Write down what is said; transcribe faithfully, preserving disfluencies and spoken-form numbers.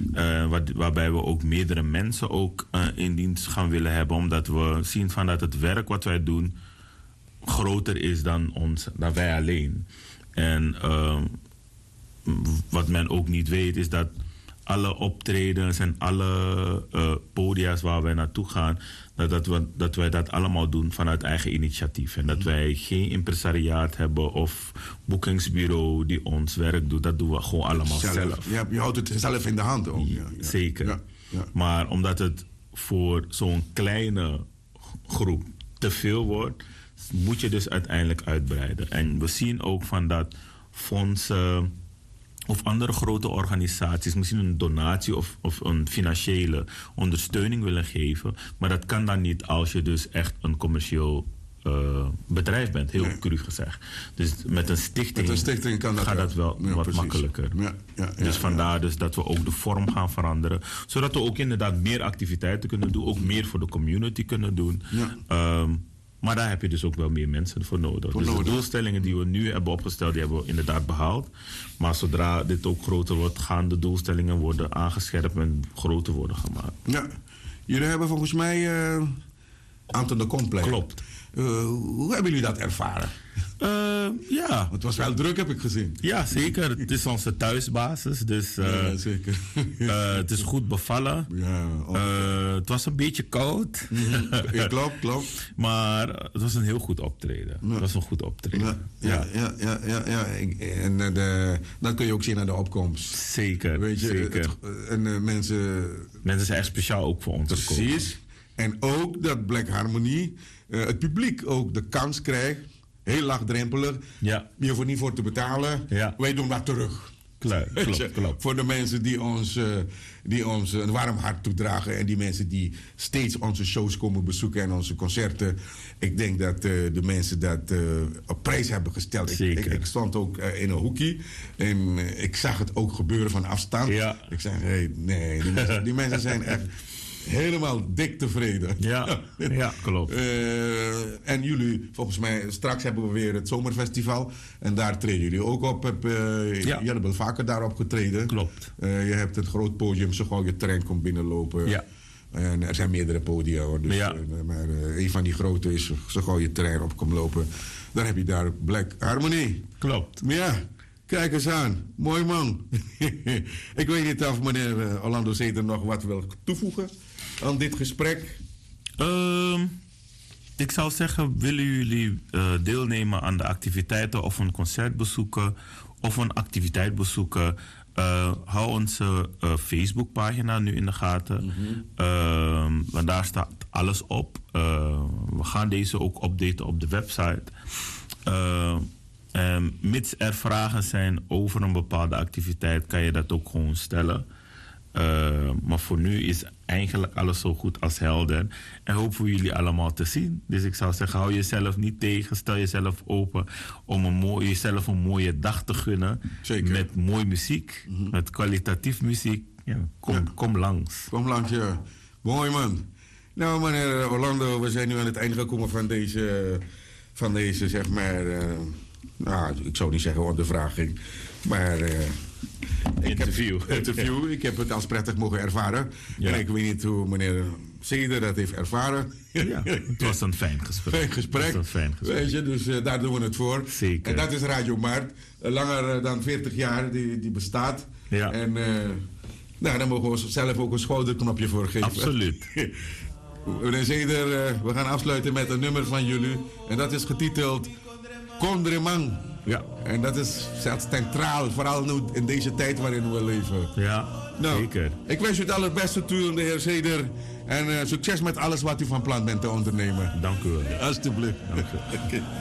Uh, waar, waarbij we ook meerdere mensen ook uh, in dienst gaan willen hebben. Omdat we zien van dat het werk wat wij doen groter is dan, ons, dan wij alleen. En uh, wat men ook niet weet is dat alle optredens en alle uh, podia's waar wij naartoe gaan, dat, dat, we, dat wij dat allemaal doen vanuit eigen initiatief. En dat mm-hmm. wij geen impresariaat hebben of boekingsbureau die ons werk doet. Dat doen we gewoon allemaal zelf. zelf. Ja, je houdt het zelf in de hand ook. Ja, ja. Zeker. Ja, ja. Maar omdat het voor zo'n kleine groep te veel wordt, moet je dus uiteindelijk uitbreiden. En we zien ook van dat fondsen of andere grote organisaties misschien een donatie of, of een financiële ondersteuning willen geven. Maar dat kan dan niet als je dus echt een commercieel uh, bedrijf bent, heel nee. cru gezegd. Dus met een stichting, met een stichting kan dat gaat wel. dat wel ja, wat precies. makkelijker. Ja, ja, ja, dus vandaar ja. dus dat we ook de vorm gaan veranderen. Zodat we ook inderdaad meer activiteiten kunnen doen. Ook meer voor de community kunnen doen. Ja. Um, Maar daar heb je dus ook wel meer mensen voor nodig. Voor dus nodig. De doelstellingen die we nu hebben opgesteld, die hebben we inderdaad behaald. Maar zodra dit ook groter wordt, gaan de doelstellingen worden aangescherpt en groter worden gemaakt. Ja, jullie hebben volgens mij uh, Anton de Komplein. Klopt. Uh, hoe hebben jullie dat ervaren? Uh, ja. Want het was wel druk, heb ik gezien. Ja, zeker. Het is onze thuisbasis. Dus uh, ja, zeker. uh, het is goed bevallen. Ja, uh, het was een beetje koud. Mm-hmm. Ja, klopt, klopt. Maar het was een heel goed optreden. Ja. Het was een goed optreden. Ja, ja, ja. ja, ja, ja. En de, dat kun je ook zien aan de opkomst. Zeker, Weet je, zeker. Het, en uh, mensen... Mensen zijn echt speciaal ook voor ons. Precies. En ook dat Black Harmony, uh, het publiek ook de kans krijgt, heel laagdrempelig, ja. je hoeft er niet voor te betalen, ja. wij doen dat terug. Klaar, klopt, klopt. Voor de mensen die ons, uh, die ons een warm hart toedragen en die mensen die steeds onze shows komen bezoeken en onze concerten. Ik denk dat uh, de mensen dat uh, op prijs hebben gesteld. Ik, ik, ik stond ook uh, in een hoekje en uh, ik zag het ook gebeuren van afstand. Ja. Ik zei, hey, nee, die mensen, die mensen zijn echt helemaal dik tevreden. Ja, ja klopt. Uh, en jullie, volgens mij, straks hebben we weer het zomerfestival. En daar treden jullie ook op. Heb, uh, ja. Jullie hebben vaker daarop getreden. Klopt. Uh, je hebt het groot podium, zo gauw je trein komt binnenlopen. Ja. En er zijn meerdere podia hoor. Dus, ja. uh, maar uh, een van die grote is, zo gauw je trein op komt lopen. Dan heb je daar Black Harmony. Klopt. Ja. Kijk eens aan. Mooi man. Ik weet niet of meneer uh, Orlando Zeder nog wat wil toevoegen aan dit gesprek. Uh, ik zou zeggen, willen jullie uh, deelnemen aan de activiteiten of een concert bezoeken of een activiteit bezoeken? Uh, hou onze uh, Facebookpagina nu in de gaten. Mm-hmm. Uh, want daar staat alles op. Uh, we gaan deze ook updaten op de website. Uh, Um, mits er vragen zijn over een bepaalde activiteit, kan je dat ook gewoon stellen. Uh, maar voor nu is eigenlijk alles zo goed als helder. En hoop voor jullie allemaal te zien. Dus ik zou zeggen, hou jezelf niet tegen. Stel jezelf open om een mooie, jezelf een mooie dag te gunnen. Zeker. Met mooie muziek, mm-hmm. met kwalitatief muziek. Ja, kom, ja. kom langs. Kom langs, ja. Mooi man. Nou meneer Orlando, we zijn nu aan het einde gekomen van deze, van deze zeg maar... Uh, Nou, ik zou niet zeggen ondervraging, maar uh, interview. Ik heb, interview. Ik heb het als prettig mogen ervaren. Ja. En ik weet niet hoe meneer Zeder dat heeft ervaren. Ja, het was een fijn gesprek. Fijn gesprek. Het was een fijn gesprek. Weet je, dus uh, daar doen we het voor. Zeker. En dat is Radio Maart. Uh, langer uh, dan veertig jaar die, die bestaat. Ja. En uh, nou, daar mogen we zelf ook een schouderknopje voor geven. Absoluut. Meneer Zeder, uh, we gaan afsluiten met een nummer van jullie. En dat is getiteld Kondreman. Ja. En dat is centraal, vooral nu in deze tijd waarin we leven. Ja, nou, zeker. Ik wens u het allerbeste toe, de heer Zeder. En uh, succes met alles wat u van plan bent te ondernemen. Dank u wel. Alsjeblieft. Dank u wel. Okay.